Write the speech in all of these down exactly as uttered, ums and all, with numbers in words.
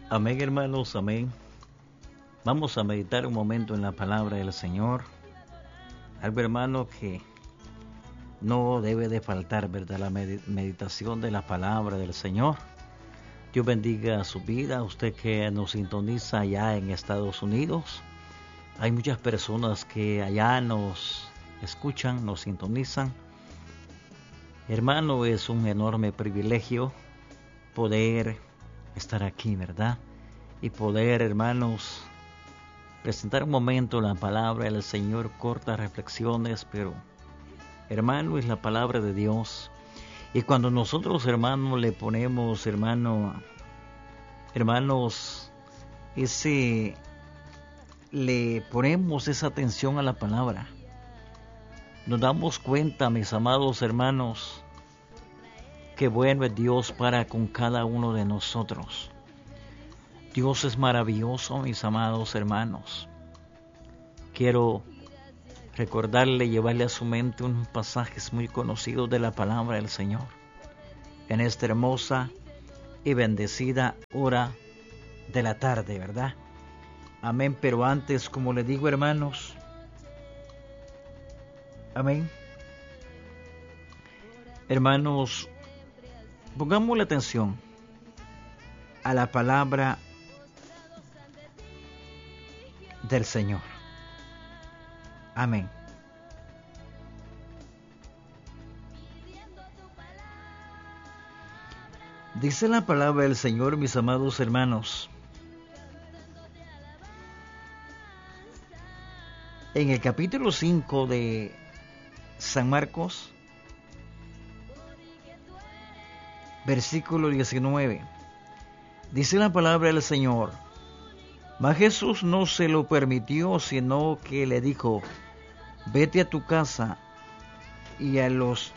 Amén, hermanos, amén. Vamos a meditar un momento en la palabra del Señor. Algo, hermano, que no debe de faltar, ¿verdad? La meditación de la palabra del Señor. Dios bendiga su vida. Usted que nos sintoniza allá en Estados Unidos. Hay muchas personas que allá nos escuchan, nos sintonizan. Hermano, es un enorme privilegio poder estar aquí, ¿verdad? Y poder, hermanos, presentar un momento la palabra del Señor, cortas reflexiones, pero, hermano, es la palabra de Dios. Y cuando nosotros, hermanos, le ponemos, hermano, hermanos, ese, le ponemos esa atención a la palabra, nos damos cuenta, mis amados hermanos, que bueno es Dios para con cada uno de nosotros. Dios es maravilloso, mis amados hermanos. Quiero recordarle, llevarle a su mente unos pasajes muy conocidos de la palabra del Señor en esta hermosa y bendecida hora de la tarde, ¿verdad? Amén. Pero antes, como le digo, hermanos, amén. Hermanos, pongamos la atención a la palabra del Señor. Amén. Dice la palabra del Señor, mis amados hermanos, en el capítulo cinco de San Marcos, versículo diecinueve, dice la palabra del Señor: mas Jesús no se lo permitió, sino que le dijo: vete a tu casa y a los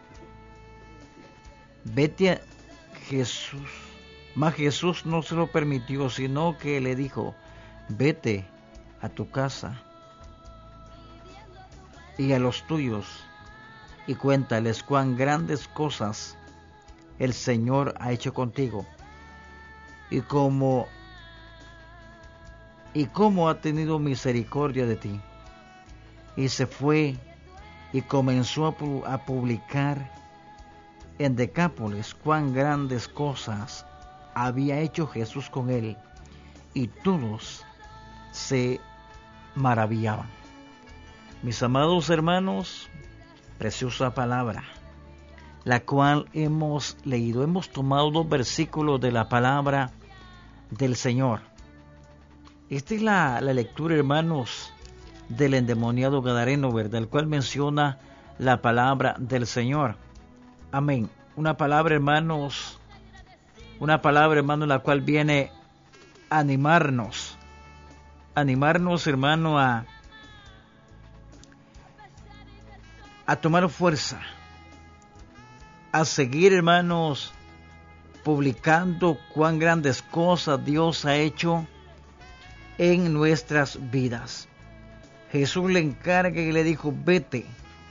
vete a Jesús. Mas Jesús no se lo permitió, sino que le dijo: vete a tu casa y a los tuyos y cuéntales cuán grandes cosas el Señor ha hecho contigo y cómo y cómo ha tenido misericordia de ti. Y se fue y comenzó a, pu- a publicar en Decápolis cuán grandes cosas había hecho Jesús con él, y todos se maravillaban. Mis amados hermanos, preciosa palabra, la cual hemos leído. Hemos tomado dos versículos de la palabra del Señor. Esta es la, la lectura, hermanos, del endemoniado gadareno, ¿verdad? El cual menciona la palabra del Señor. Amén. Una palabra, hermanos, una palabra, hermanos, la cual viene a animarnos, animarnos, hermano, a, a tomar fuerza, a seguir, hermanos, publicando cuán grandes cosas Dios ha hecho en nuestras vidas. Jesús le encarga y le dijo: vete,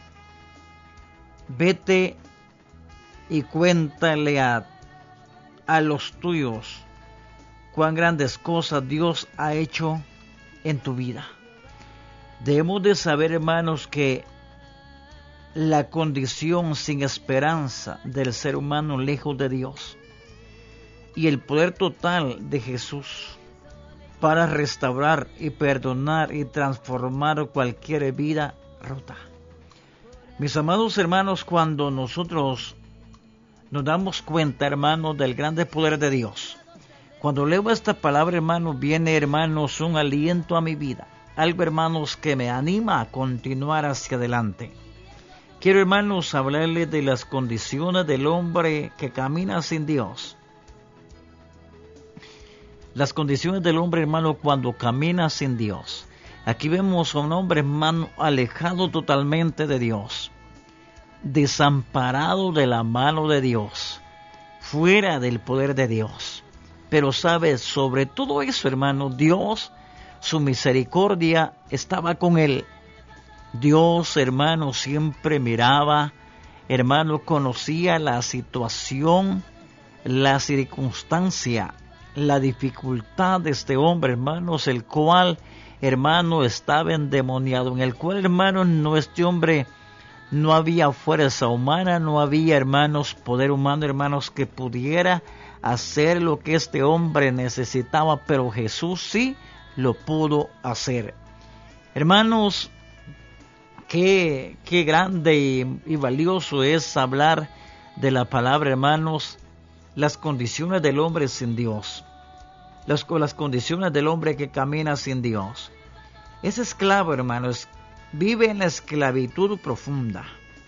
vete y cuéntale a, a los tuyos cuán grandes cosas Dios ha hecho en tu vida. Debemos de saber, hermanos, que la condición sin esperanza del ser humano lejos de Dios y el poder total de Jesús para restaurar y perdonar y transformar cualquier vida rota. Mis amados hermanos, cuando nosotros nos damos cuenta, hermanos, del grande poder de Dios, cuando leo esta palabra, hermanos, viene, hermanos, un aliento a mi vida, algo, hermanos, que me anima a continuar hacia adelante. Quiero, hermanos, hablarles de las condiciones del hombre que camina sin Dios. Las condiciones del hombre, hermano, cuando camina sin Dios. Aquí vemos a un hombre, hermano, alejado totalmente de Dios, desamparado de la mano de Dios, fuera del poder de Dios. Pero sabes, sobre todo eso, hermano, Dios, su misericordia estaba con él. Dios, hermano, siempre miraba, hermano, conocía la situación, la circunstancia, la dificultad de este hombre, hermanos, el cual, hermano, estaba endemoniado, en el cual, hermanos, no, este hombre no había fuerza humana, no había, hermanos, poder humano, hermanos, que pudiera hacer lo que este hombre necesitaba, pero Jesús sí lo pudo hacer. Hermanos, qué, qué grande y, y valioso es hablar de la palabra, hermanos, las condiciones del hombre sin Dios, las, las condiciones del hombre que camina sin Dios. Es esclavo, hermanos, vive en la esclavitud profunda.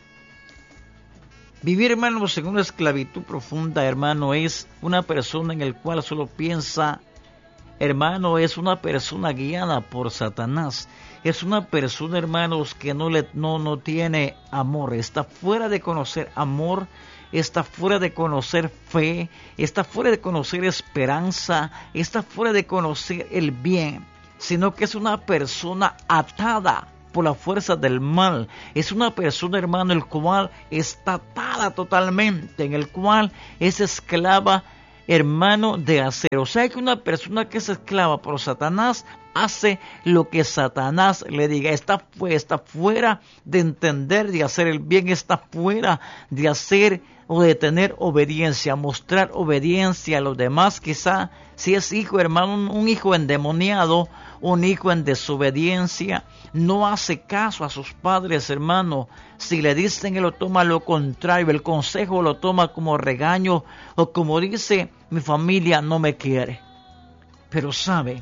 Vivir, hermanos, en una esclavitud profunda, hermano, es una persona en la cual solo piensa, hermano, es una persona guiada por Satanás. Es una persona, hermanos, que no, le, no, no tiene amor, está fuera de conocer amor, está fuera de conocer fe, está fuera de conocer esperanza, está fuera de conocer el bien, sino que es una persona atada por la fuerza del mal. Es una persona, hermano, el cual está atada totalmente, en el cual es esclava, hermano, de hacer. O sea que una persona que es esclava por Satanás hace lo que Satanás le diga. Está, está fuera de entender, de hacer el bien, está fuera de hacer o de tener obediencia, mostrar obediencia a los demás. Quizá si es hijo, hermano, un, un hijo endemoniado, un hijo en desobediencia, no hace caso a sus padres, hermano. Si le dicen, él lo toma lo contrario, el consejo lo toma como regaño, o como dice, mi familia no me quiere. Pero sabe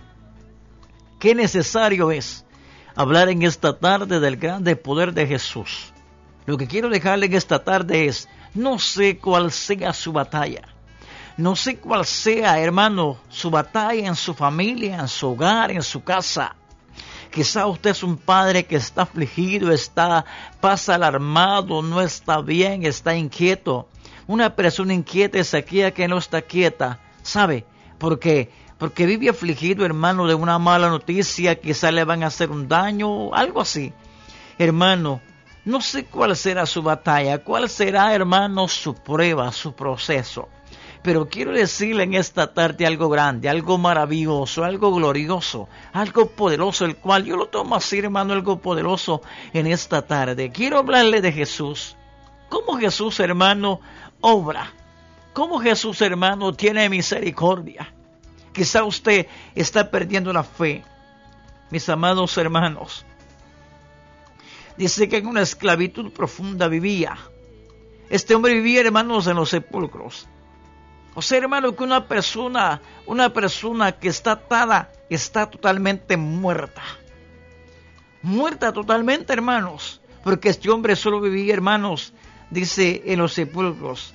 qué necesario es hablar en esta tarde del grande poder de Jesús. Lo que quiero dejarle en esta tarde es, no sé cuál sea su batalla, no sé cuál sea, hermano, su batalla en su familia, en su hogar, en su casa. Quizá usted es un padre que está afligido, está, pasa alarmado, no está bien, está inquieto. Una persona inquieta es aquella que no está quieta, ¿sabe? Porque, porque vive afligido, hermano, de una mala noticia, quizá le van a hacer un daño, algo así. Hermano, no sé cuál será su batalla, cuál será, hermano, su prueba, su proceso. Pero quiero decirle en esta tarde algo grande, algo maravilloso, algo glorioso, algo poderoso, el cual yo lo tomo así, hermano, algo poderoso en esta tarde. Quiero hablarle de Jesús. ¿Cómo Jesús, hermano, obra? ¿Cómo Jesús, hermano, tiene misericordia? Quizá usted está perdiendo la fe, mis amados hermanos. Dice que en una esclavitud profunda vivía. Este hombre vivía, hermanos, en los sepulcros. O sea, hermano, que una persona, una persona que está atada, está totalmente muerta. Muerta totalmente, hermanos. Porque este hombre solo vivía, hermanos, dice, en los sepulcros.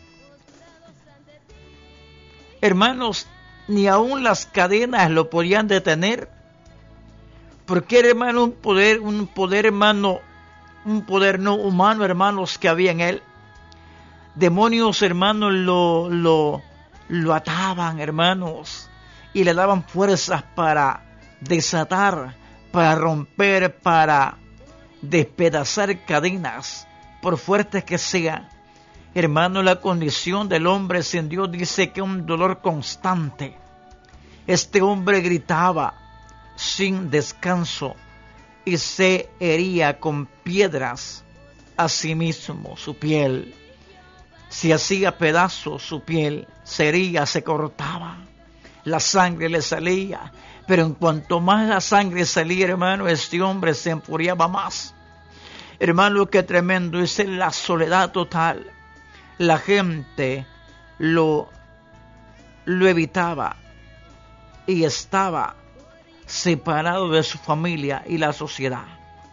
Hermanos, ni aún las cadenas lo podían detener. Porque era, hermano, un poder, un poder, hermano, un poder no humano, hermanos, que había en él. Demonios, hermanos, lo, lo, lo ataban, hermanos, y le daban fuerzas para desatar, para romper, para despedazar cadenas, por fuertes que sean. Hermano, la condición del hombre sin Dios dice que es un dolor constante. Este hombre gritaba sin descanso y se hería con piedras a sí mismo, su piel. Se hacía pedazos su piel, se hería, se cortaba, la sangre le salía, pero en cuanto más la sangre salía, hermano, este hombre se enfuriaba más. Hermano, qué tremendo, es la soledad total. La gente lo, lo evitaba y estaba separado de su familia y la sociedad.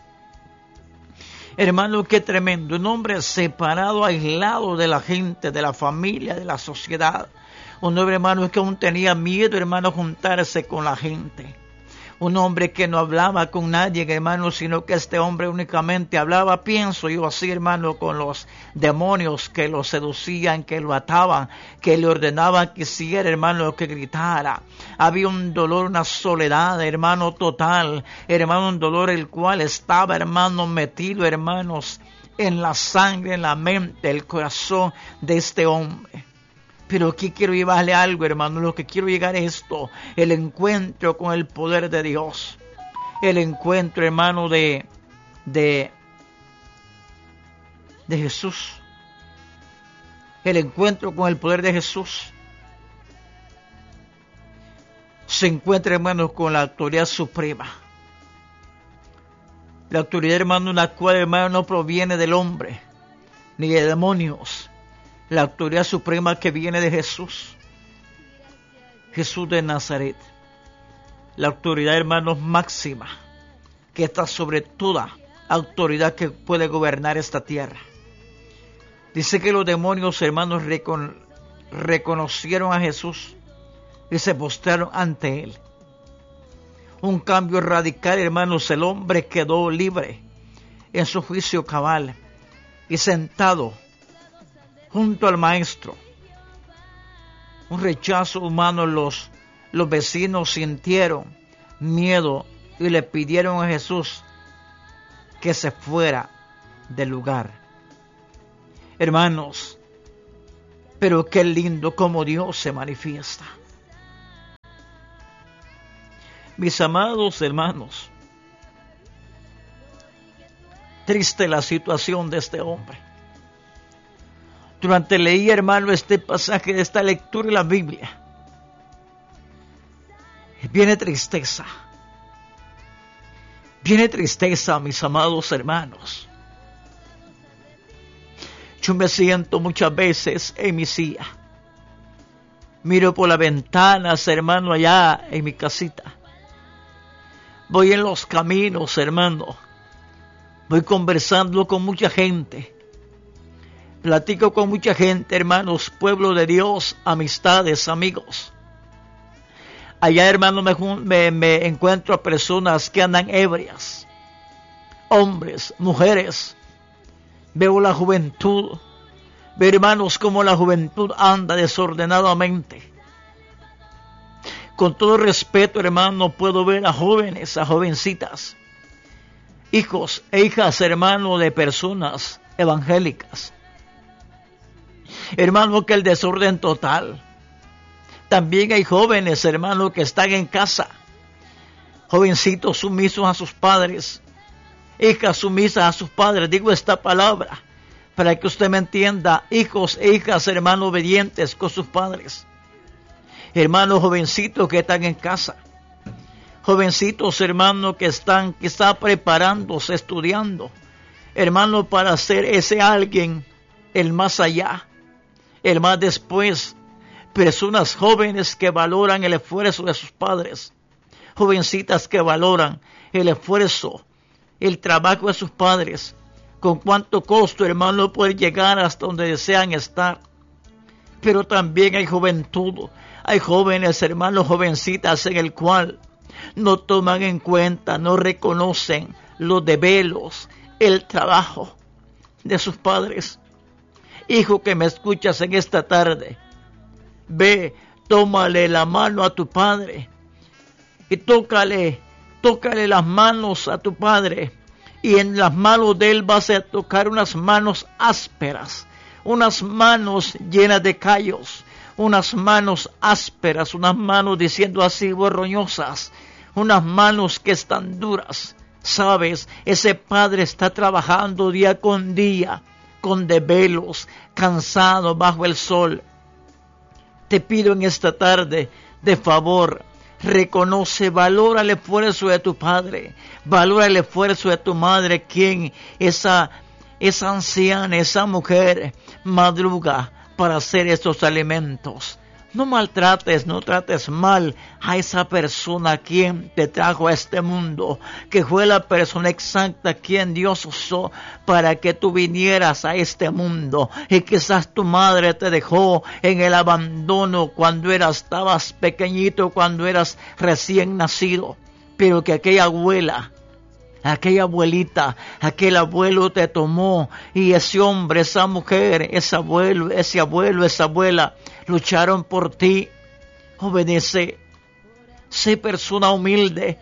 Hermano, qué tremendo, un hombre separado, aislado de la gente, de la familia, de la sociedad. Un hombre, hermano, que aún tenía miedo, hermano, juntarse con la gente. Un hombre que no hablaba con nadie, hermano, sino que este hombre únicamente hablaba, pienso yo así, hermano, con los demonios que lo seducían, que lo ataban, que le ordenaban que hiciera, hermano, que gritara. Había un dolor, una soledad, hermano, total, hermano, un dolor el cual estaba, hermano, metido, hermanos, en la sangre, en la mente, el corazón de este hombre. Pero aquí quiero llevarle algo, hermano. Lo que quiero llegar es esto: el encuentro con el poder de Dios. El encuentro, hermano, de, de, de Jesús. El encuentro con el poder de Jesús se encuentra, hermano, con la autoridad suprema. La autoridad, hermano, la cual, hermano, no proviene del hombre ni de demonios. La autoridad suprema que viene de Jesús. Jesús de Nazaret. La autoridad, hermanos, máxima, que está sobre toda autoridad que puede gobernar esta tierra. Dice que los demonios, hermanos, recon, reconocieron a Jesús y se postraron ante él. Un cambio radical, hermanos. El hombre quedó libre en su juicio cabal y sentado junto al maestro. Un rechazo humano. Los, los vecinos sintieron miedo y le pidieron a Jesús que se fuera del lugar. Hermanos, pero qué lindo como Dios se manifiesta. Mis amados hermanos, triste la situación de este hombre. Durante leí, hermano, este pasaje de esta lectura de la Biblia, viene tristeza. Viene tristeza, mis amados hermanos. Yo me siento muchas veces en mi silla. Miro por las ventanas, hermano, allá en mi casita. Voy en los caminos, hermano. Voy conversando con mucha gente. Platico con mucha gente, hermanos, pueblo de Dios, amistades, amigos. Allá, hermano, me, me, me encuentro a personas que andan ebrias. Hombres, mujeres. Veo la juventud. Veo, hermanos, cómo la juventud anda desordenadamente. Con todo respeto, hermano, puedo ver a jóvenes, a jovencitas, hijos e hijas, hermano, de personas evangélicas. Hermano, que el desorden total. También hay jóvenes, hermano, que están en casa. Jovencitos sumisos a sus padres. Hijas sumisas a sus padres. Digo esta palabra para que usted me entienda. Hijos e hijas, hermano, obedientes con sus padres. Hermanos jovencitos que están en casa. Jovencitos, hermanos, que están quizá preparándose, estudiando. Hermanos, para ser ese alguien, el más allá, el más después. Personas jóvenes que valoran el esfuerzo de sus padres. Jovencitas que valoran el esfuerzo, el trabajo de sus padres. Con cuánto costo, hermano, poder llegar hasta donde desean estar. Pero también hay juventud. Hay jóvenes, hermanos, jovencitas en el cual no toman en cuenta, no reconocen los debelos, el trabajo de sus padres. Hijo que me escuchas en esta tarde, ve, tómale la mano a tu padre y tócale, tócale las manos a tu padre, y en las manos de él vas a tocar unas manos ásperas, unas manos llenas de callos, unas manos ásperas, unas manos diciendo así borroñosas, unas manos que están duras. Sabes, ese padre está trabajando día con día, con desvelos, cansado bajo el sol. Te pido en esta tarde, de favor, reconoce, valora el esfuerzo de tu padre, valora el esfuerzo de tu madre, quien esa, esa anciana, esa mujer madruga para hacer estos alimentos. No maltrates, no trates mal a esa persona quien te trajo a este mundo, que fue la persona exacta quien Dios usó para que tú vinieras a este mundo. Y quizás tu madre te dejó en el abandono cuando eras, estabas pequeñito, cuando eras recién nacido, pero que aquella abuela, aquella abuelita, aquel abuelo te tomó, y ese hombre, esa mujer, ese abuelo, ese abuelo, esa abuela lucharon por ti. Obedece, sé persona humilde,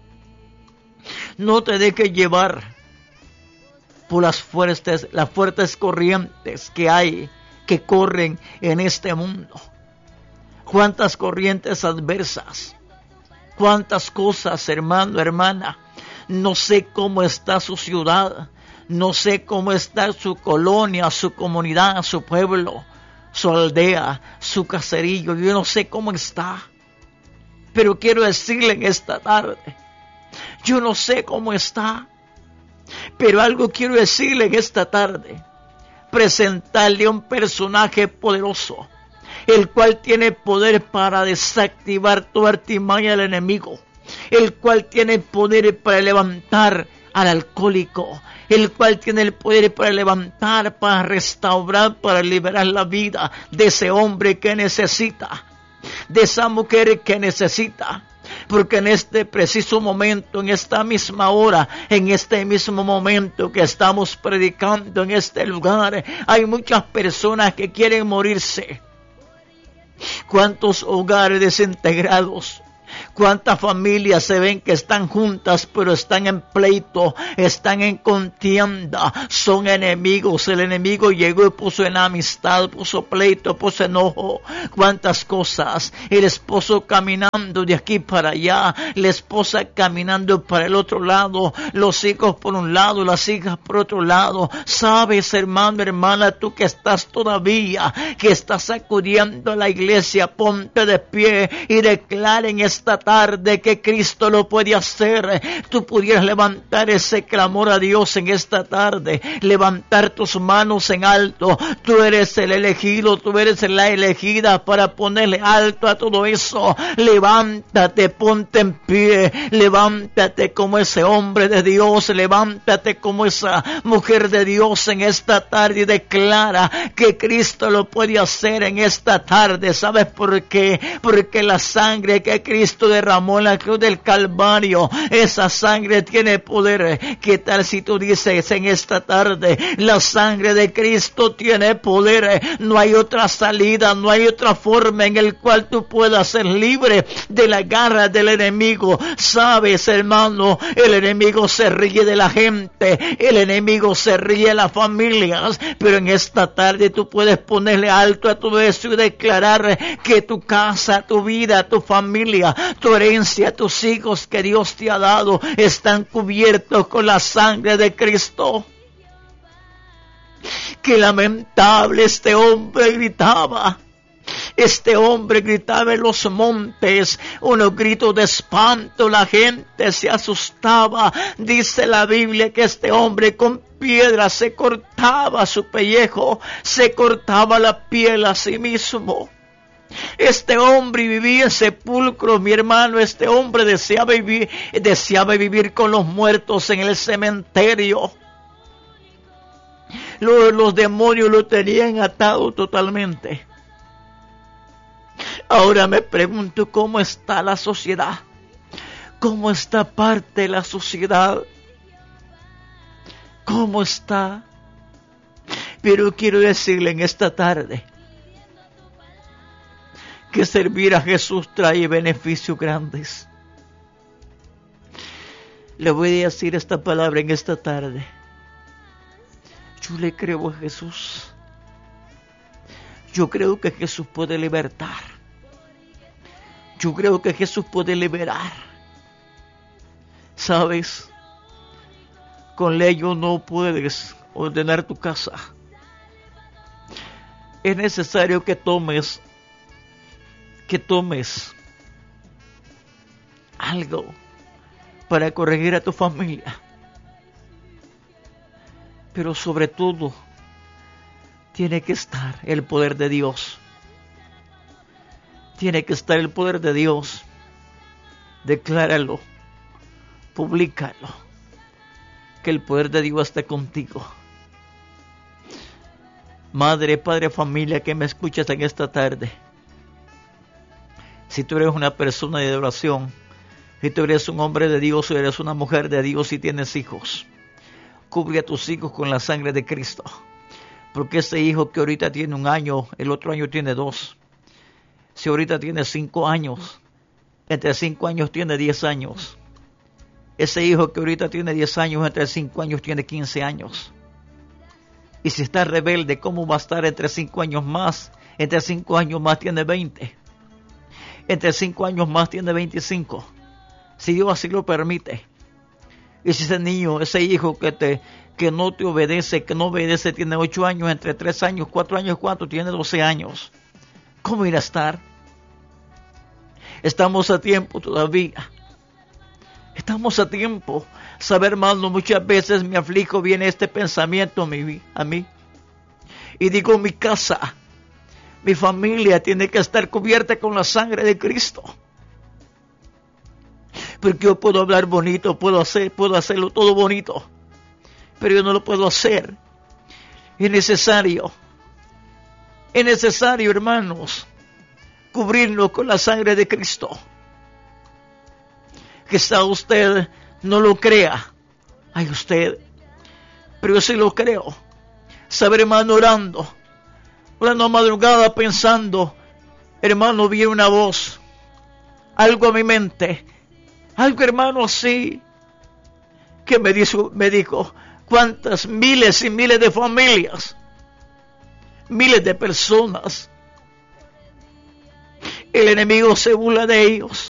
no te dejes llevar por las fuertes, las fuertes corrientes que hay, que corren en este mundo. Cuántas corrientes adversas, cuántas cosas, hermano, hermana. No sé cómo está su ciudad, no sé cómo está su colonia, su comunidad, su pueblo, su aldea, su caserillo. Yo no sé cómo está, pero quiero decirle en esta tarde, yo no sé cómo está, pero algo quiero decirle en esta tarde. Presentarle a un personaje poderoso, el cual tiene poder para desactivar toda artimaña del enemigo, el cual tiene poder para levantar al alcohólico, el cual tiene el poder para levantar, para restaurar, para liberar la vida de ese hombre que necesita, de esa mujer que necesita. Porque en este preciso momento, en esta misma hora, en este mismo momento que estamos predicando en este lugar, hay muchas personas que quieren morirse. ¿Cuántos hogares desintegrados? ¿Cuántas familias se ven que están juntas pero están en pleito, están en contienda, son enemigos? El enemigo llegó y puso enemistad, puso pleito, puso enojo, cuántas cosas. El esposo caminando de aquí para allá, la esposa caminando para el otro lado, los hijos por un lado, las hijas por otro lado. Sabes, hermano, hermana, tú que estás todavía, que estás sacudiendo a la iglesia, ponte de pie y declara en esta esta tarde que Cristo lo puede hacer. Tú pudieras levantar ese clamor a Dios en esta tarde, levantar tus manos en alto. Tú eres el elegido, tú eres la elegida para ponerle alto a todo eso. Levántate, ponte en pie, levántate como ese hombre de Dios, levántate como esa mujer de Dios en esta tarde y declara que Cristo lo puede hacer en esta tarde. ¿Sabes por qué? Porque la sangre que Cristo derramó en la cruz del Calvario, esa sangre tiene poder. ¿Qué tal si tú dices en esta tarde, la sangre de Cristo tiene poder? No hay otra salida, no hay otra forma en el cual tú puedas ser libre de la garra del enemigo. Sabes, hermano, el enemigo se ríe de la gente, el enemigo se ríe de las familias, pero en esta tarde tú puedes ponerle alto a todo eso y declarar que tu casa, tu vida, tu familia, tu herencia, tus hijos que Dios te ha dado están cubiertos con la sangre de Cristo. Qué lamentable, este hombre gritaba. Este hombre gritaba en los montes, unos gritos de espanto, la gente se asustaba. Dice la Biblia que este hombre con piedras se cortaba su pellejo, se cortaba la piel a sí mismo. Este hombre vivía en sepulcro, mi hermano. Este hombre deseaba vivir, deseaba vivir con los muertos en el cementerio. Los, los demonios lo tenían atado totalmente. Ahora me pregunto cómo está la sociedad, cómo está parte de la sociedad, cómo está. Pero quiero decirle en esta tarde que servir a Jesús trae beneficios grandes. Le voy a decir esta palabra en esta tarde. Yo le creo a Jesús. Yo creo que Jesús puede libertar. Yo creo que Jesús puede liberar. ¿Sabes? Con ley no puedes ordenar tu casa. Es necesario que tomes que tomes algo para corregir a tu familia. Pero sobre todo, tiene que estar el poder de Dios. Tiene que estar el poder de Dios. Decláralo, publícalo, que el poder de Dios esté contigo. Madre, padre, familia que me escuchas en esta tarde. Si tú eres una persona de oración, si tú eres un hombre de Dios o eres una mujer de Dios y tienes hijos, cubre a tus hijos con la sangre de Cristo. Porque ese hijo que ahorita tiene un año, el otro año tiene dos. Si ahorita tiene cinco años, entre cinco años tiene diez años. Ese hijo que ahorita tiene diez años, entre cinco años tiene quince años. Y si está rebelde, ¿cómo va a estar entre cinco años más? Entre cinco años más tiene veinte. Entre cinco años más tiene veinticinco. Si Dios así lo permite. Y si ese niño, ese hijo que te que no te obedece, que no obedece, tiene ocho años, entre tres años, cuatro años, cuatro, tiene doce años. ¿Cómo irá a estar? Estamos a tiempo todavía. Estamos a tiempo. Saber, hermano, muchas veces me aflijo, viene este pensamiento a mí, a mí. Y digo, mi casa, mi familia tiene que estar cubierta con la sangre de Cristo. Porque yo puedo hablar bonito, puedo hacer, puedo hacerlo todo bonito, pero yo no lo puedo hacer. Es necesario, es necesario, hermanos, cubrirnos con la sangre de Cristo. Quizá usted no lo crea, ay usted, pero yo sí lo creo. Saber, hermano, orando, orando a madrugada, pensando, hermano, vi una voz, algo a mi mente, algo, hermano, así, que me dijo, me dijo, cuántas miles y miles de familias, miles de personas, el enemigo se burla de ellos.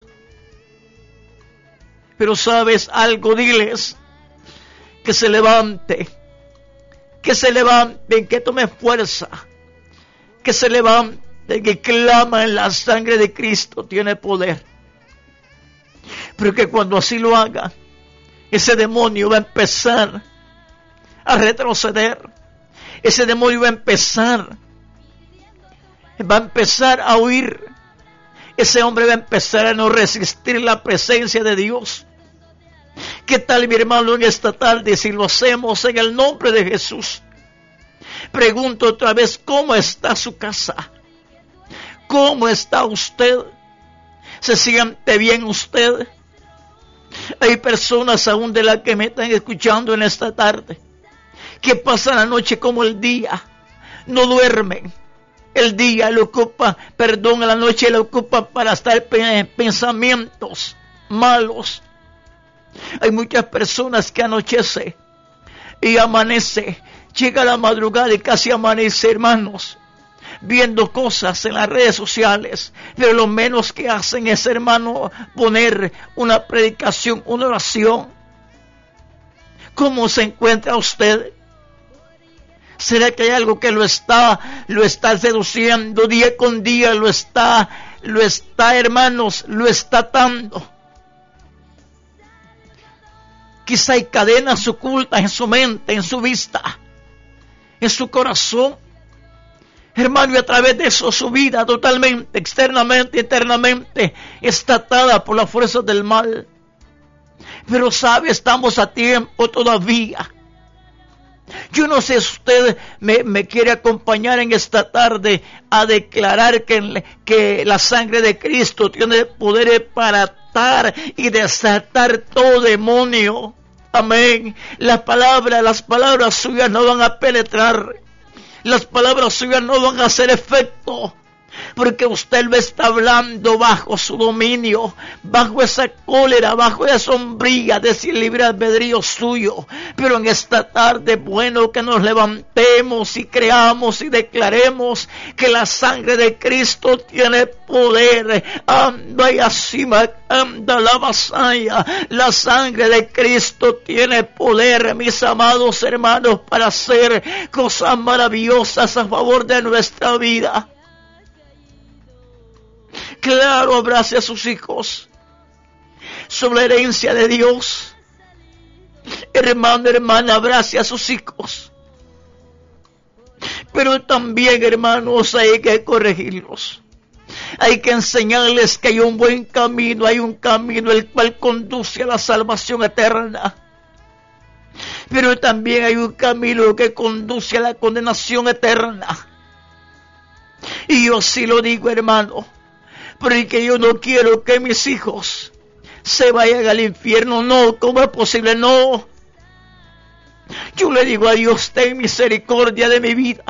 Pero sabes algo, diles, que se levante, que se levanten, que tome fuerza, que se levanten, que clama en la sangre de Cristo, tiene poder. Porque cuando así lo haga, ese demonio va a empezar a retroceder. Ese demonio va a empezar, va a empezar a huir. Ese hombre va a empezar a no resistir la presencia de Dios. ¿Qué tal, mi hermano, en esta tarde si lo hacemos en el nombre de Jesús? Pregunto otra vez, ¿cómo está su casa? ¿Cómo está usted? ¿Se siente bien usted? Hay personas aún de las que me están escuchando en esta tarde que pasan la noche como el día, no duermen. El día le ocupa, perdón, la noche le ocupa para estar en pensamientos malos. Hay muchas personas que anochece y amanece, llega la madrugada y casi amanece, hermanos, viendo cosas en las redes sociales, pero lo menos que hacen es, hermano, poner una predicación, una oración. ¿Cómo se encuentra usted? ¿Será que hay algo que lo está, lo está seduciendo día con día, lo está, lo está, hermanos, lo está atando? Quizá hay cadenas ocultas en su mente, en su vista, en su corazón. Hermano, y a través de eso su vida totalmente, externamente, internamente, está atada por las fuerzas del mal. Pero sabe, estamos a tiempo todavía. Yo no sé si usted me, me quiere acompañar en esta tarde a declarar que, que la sangre de Cristo tiene poder para atar y desatar todo demonio. Amén. Las palabras, las palabras suyas no van a penetrar. Las palabras suyas no van a hacer efecto. Porque usted lo está hablando bajo su dominio, bajo esa cólera, bajo esa sombría de ese libre albedrío suyo. Pero en esta tarde, bueno, que nos levantemos y creamos y declaremos que la sangre de Cristo tiene poder. Anda y así, anda la vasalla. La sangre de Cristo tiene poder, mis amados hermanos, para hacer cosas maravillosas a favor de nuestra vida. Claro, abrace a sus hijos sobre la herencia de Dios. Hermano, hermana, abrace a sus hijos. Pero también, hermanos, hay que corregirlos. Hay que enseñarles que hay un buen camino, hay un camino el cual conduce a la salvación eterna. Pero también hay un camino que conduce a la condenación eterna. Y yo sí lo digo, hermano, porque yo no quiero que mis hijos se vayan al infierno. No, ¿cómo es posible? No. Yo le digo a Dios, ten misericordia de mi vida.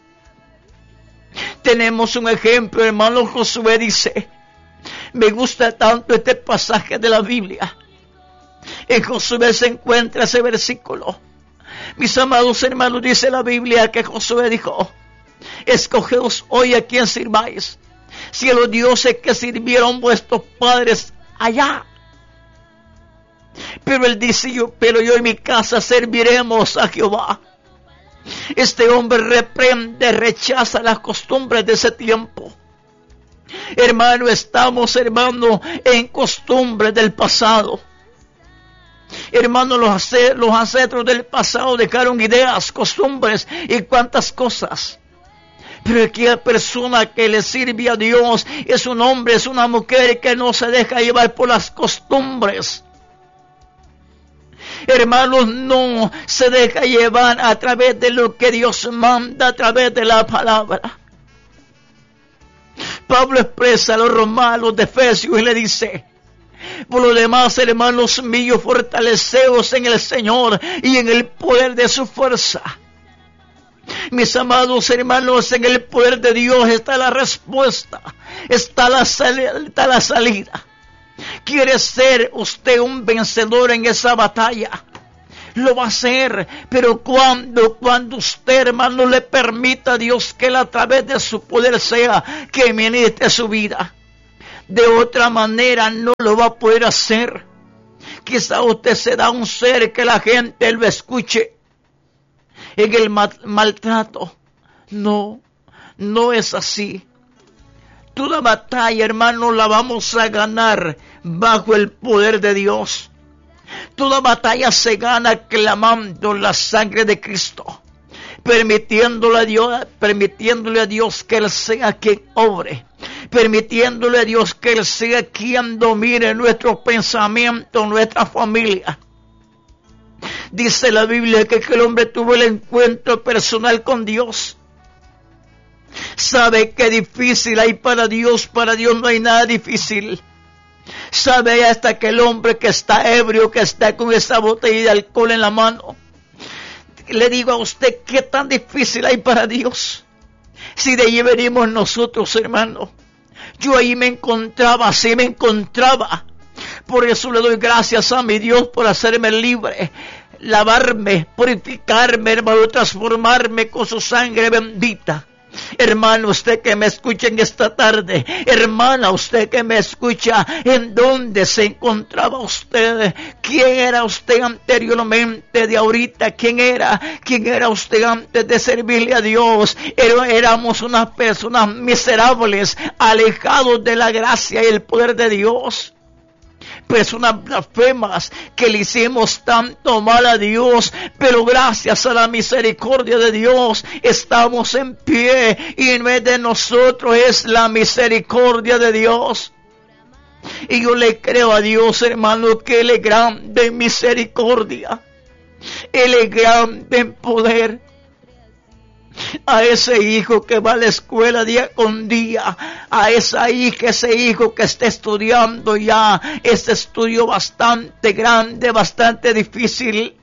Tenemos un ejemplo, hermano. Josué dice, me gusta tanto este pasaje de la Biblia. En Josué se encuentra ese versículo Mis amados hermanos, dice la Biblia que Josué dijo: escogeos hoy a quien sirváis, si a los dioses que sirvieron vuestros padres allá. Pero él dice: yo, pero yo y mi casa serviremos a Jehová. Este hombre reprende, rechaza las costumbres de ese tiempo. Hermano, estamos, hermano, en costumbres del pasado. Hermano, los, los ancestros del pasado dejaron ideas, costumbres y cuantas cosas. Pero aquella persona que le sirve a Dios es un hombre, es una mujer que no se deja llevar por las costumbres. Hermanos, no se deja llevar a través de lo que Dios manda, a través de la palabra. Pablo expresa a los romanos de Efesios y le dice: por lo demás, hermanos míos, fortaleceos en el Señor y en el poder de su fuerza. Mis amados hermanos, en el poder de Dios está la respuesta, está la, sal- está la salida. ¿Quiere ser usted un vencedor en esa batalla? Lo va a hacer, pero cuando, cuando usted, hermano, le permita a Dios que él a través de su poder sea que ministre su vida. De otra manera no lo va a poder hacer. Quizá usted se da un ser que la gente lo escuche en el mal, maltrato. No, no es así. Toda batalla, hermano, la vamos a ganar bajo el poder de Dios. Toda batalla se gana clamando la sangre de Cristo, permitiéndole a Dios, permitiéndole a Dios que Él sea quien obre, permitiéndole a Dios que Él sea quien domine nuestros pensamientos, nuestra familia. Dice la Biblia que el hombre tuvo el encuentro personal con Dios. Sabe que difícil hay para Dios, para Dios no hay nada difícil. Sabe hasta que el hombre que está ebrio, que está con esa botella de alcohol en la mano, le digo a usted, ¿qué tan difícil hay para Dios? Si de allí venimos nosotros, hermano. Yo ahí me encontraba, así me encontraba. Por eso le doy gracias a mi Dios por hacerme libre, lavarme, purificarme, hermano, transformarme con su sangre bendita. Hermano, usted que me escucha en esta tarde, hermana, usted que me escucha, ¿en dónde se encontraba usted? ¿Quién era usted anteriormente de ahorita? ¿Quién era? ¿Quién era usted antes de servirle a Dios? Era, éramos unas personas miserables, alejados de la gracia y el poder de Dios. Personas blasfemas que le hicimos tanto mal a Dios, pero gracias a la misericordia de Dios estamos en pie, y en vez de nosotros es la misericordia de Dios. Y yo le creo a Dios, hermano, que Él es grande en misericordia, Él es grande en poder. A ese hijo que va a la escuela día con día, a esa hija, ese hijo que está estudiando ya, este estudio bastante grande, bastante difícil.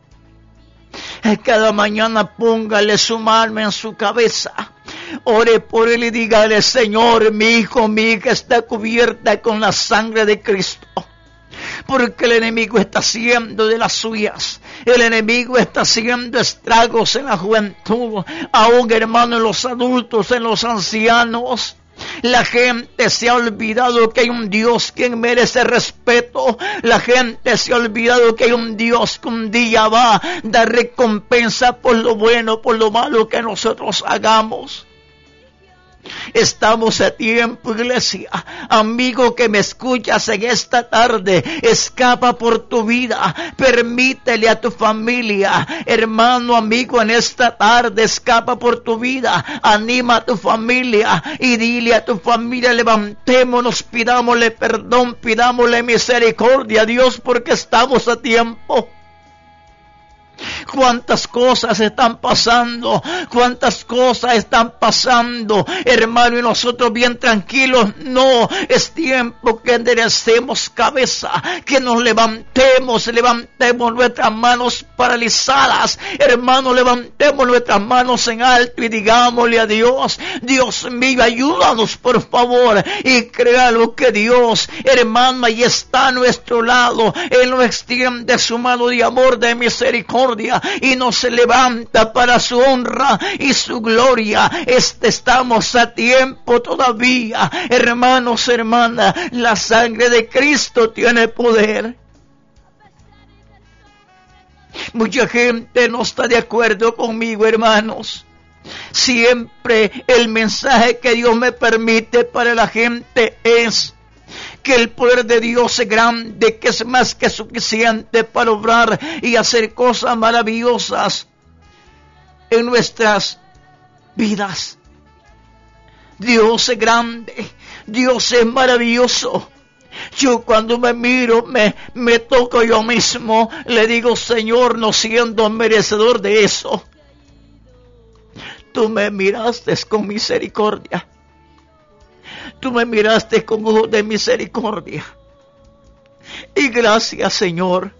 Cada mañana póngale su mano en su cabeza, ore por él y dígale: Señor, mi hijo, mi hija está cubierta con la sangre de Cristo. Porque el enemigo está haciendo de las suyas. El enemigo está haciendo estragos en la juventud, aún, hermano, en los adultos, en los ancianos. La gente se ha olvidado que hay un Dios quien merece respeto. La gente se ha olvidado que hay un Dios que un día va a dar recompensa por lo bueno, por lo malo que nosotros hagamos. Estamos a tiempo, iglesia. Amigo que me escuchas en esta tarde, escapa por tu vida, permítele a tu familia. Hermano, amigo, en esta tarde escapa por tu vida, anima a tu familia y dile a tu familia: levantémonos, pidámosle perdón, pidámosle misericordia a Dios, porque estamos a tiempo. Cuántas cosas están pasando, cuántas cosas están pasando, hermano, y nosotros bien tranquilos. No, es tiempo que enderecemos cabeza, que nos levantemos, levantemos nuestras manos paralizadas, hermano, levantemos nuestras manos en alto y digámosle a Dios: Dios mío, ayúdanos por favor, y créalo que Dios, hermano, ahí está a nuestro lado. Él nos extiende su mano de amor, de misericordia. misericordia y nos levanta para su honra y su gloria. Este estamos a tiempo todavía. Hermanos, hermanas, la sangre de Cristo tiene poder. Mucha gente no está de acuerdo conmigo, hermanos. Siempre el mensaje que Dios me permite para la gente es que el poder de Dios es grande, que es más que suficiente para obrar y hacer cosas maravillosas en nuestras vidas. Dios es grande, Dios es maravilloso. Yo cuando me miro, me, me toco yo mismo, le digo, Señor, no siendo merecedor de eso, tú me miraste con misericordia. Tú me miraste con ojos de misericordia. Y gracias, Señor.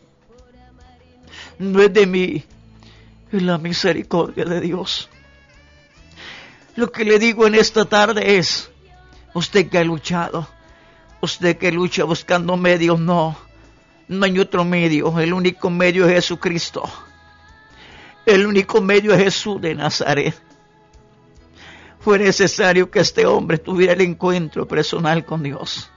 No es de mí, es la misericordia de Dios. Lo que le digo en esta tarde es, usted que ha luchado, usted que lucha buscando medios, no, no hay otro medio. El único medio es Jesucristo. El único medio es Jesús de Nazaret. Fue necesario que este hombre tuviera el encuentro personal con Dios.